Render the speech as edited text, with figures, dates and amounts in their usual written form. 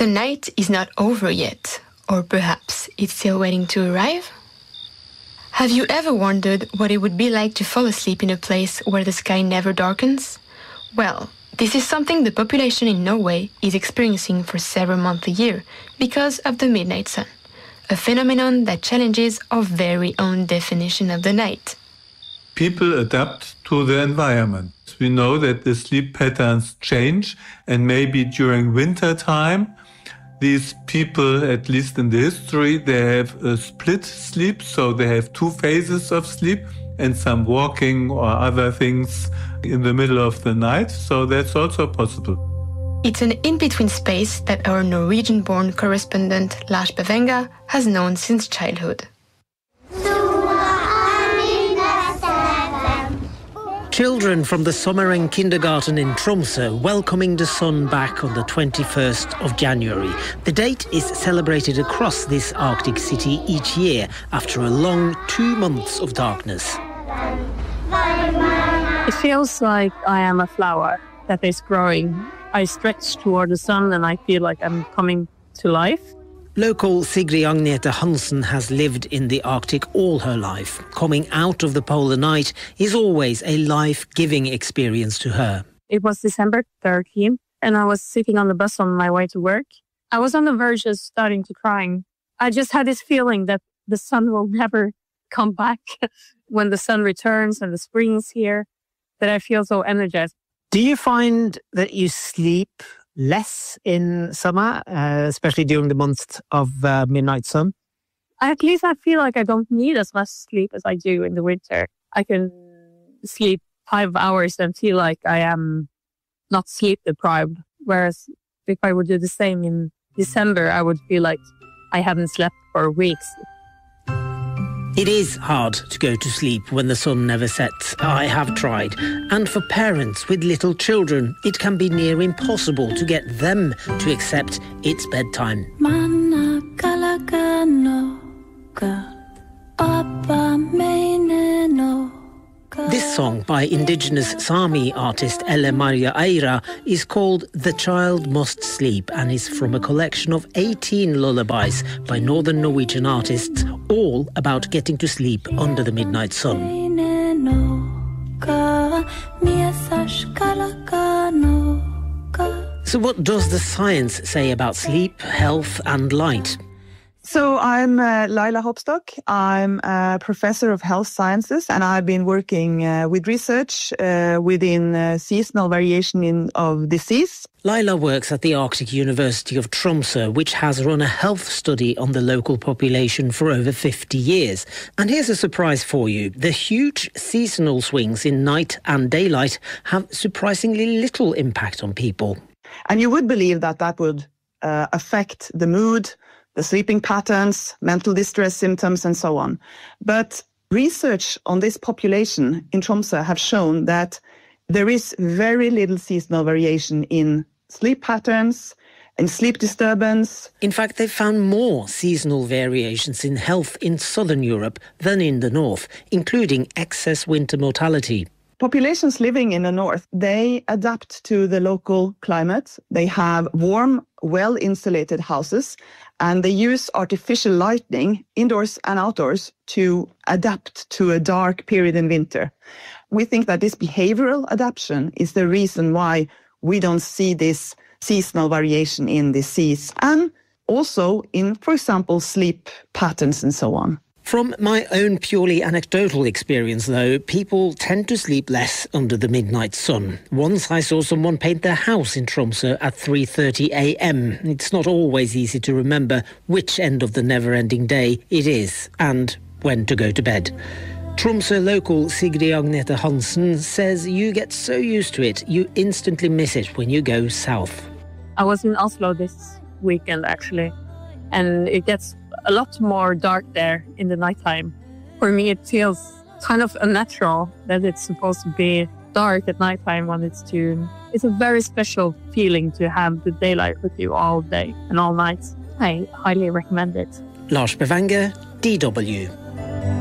The night is not over yet, or perhaps it's still waiting to arrive? Have you ever wondered what it would be like to fall asleep in a place where the sky never darkens? Well, this is something the population in Norway is experiencing for several months a year because of the midnight sun, a phenomenon that challenges our very own definition of the night. People adapt to the environment. We know that the sleep patterns change, and maybe during winter time, these people, at least in the history, they have a split sleep, so they have two phases of sleep and some walking or other things in the middle of the night, so that's also possible. It's an in-between space that our Norwegian-born correspondent Lars Bevenga has known since childhood. Children from the Sommeren kindergarten in Tromsø welcoming the sun back on the 21st of January. The date is celebrated across this Arctic city each year after a long 2 months of darkness. It feels like I am a flower that is growing. I stretch toward the sun and I feel like I'm coming to life. Local Sigrid Agnete Hansen has lived in the Arctic all her life. Coming out of the polar night is always a life-giving experience to her. It was December 13th and I was sitting on the bus on my way to work. I was on the verge of starting to crying. I just had this feeling that the sun will never come back when the sun returns and the spring is here, that I feel so energized. Do you find that you sleep less in summer, especially during the months of midnight sun? At least I feel like I don't need as much sleep as I do in the winter. I can sleep 5 hours and feel like I am not sleep deprived. Whereas if I would do the same in December, I would feel like I haven't slept for weeks. It is hard to go to sleep when the sun never sets. I have tried. And for parents with little children, it can be near impossible to get them to accept it's bedtime. This song by indigenous Sami artist Elle Maria Eira is called The Child Must Sleep and is from a collection of 18 lullabies by northern Norwegian artists, all about getting to sleep under the midnight sun. So what does the science say about sleep, health and light? So I'm Laila Hopstock. I'm a professor of health sciences, and I've been working with research within seasonal variation of disease. Laila works at the Arctic University of Tromsø, which has run a health study on the local population for over 50 years. And here's a surprise for you. The huge seasonal swings in night and daylight have surprisingly little impact on people. And you would believe that that would affect the mood, the sleeping patterns, mental distress symptoms, and so on. But research on this population in Tromsø have shown that there is very little seasonal variation in sleep patterns and sleep disturbance. In fact, they've found more seasonal variations in health in southern Europe than in the north, including excess winter mortality. Populations living in the north, they adapt to the local climate. They have warm, well-insulated houses, and they use artificial lighting indoors and outdoors to adapt to a dark period in winter. We think that this behavioral adaptation is the reason why we don't see this seasonal variation in disease and also in, for example, sleep patterns and so on. From my own purely anecdotal experience, though, people tend to sleep less under the midnight sun. Once I saw someone paint their house in Tromsø at 3:30 a.m. It's not always easy to remember which end of the never-ending day it is and when to go to bed. Tromsø local Sigrid Agnete Hansen says you get so used to it, you instantly miss it when you go south. I was in Oslo this weekend, actually, and it gets a lot more dark there in the nighttime. For me, it feels kind of unnatural that it's supposed to be dark at nighttime when it's June. It's a very special feeling to have the daylight with you all day and all night. I highly recommend it. Lars Bevanger, DW.